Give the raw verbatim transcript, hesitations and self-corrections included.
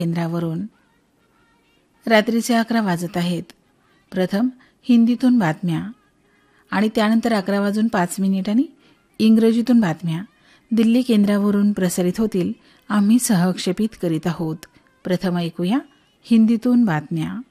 केंद्रावरून. रात्रीचे अकरा वाजत आहेत. प्रथम हिंदीतून बातम्या आणि त्यानंतर अकरा वाजून पाच मिनिटांनी इंग्रजीतून बातम्या दिल्ली केंद्रावरून प्रसारित होतील. आम्ही सहक्षेपित करीत आहोत. प्रथम ऐकूया हिंदीतून बातम्या.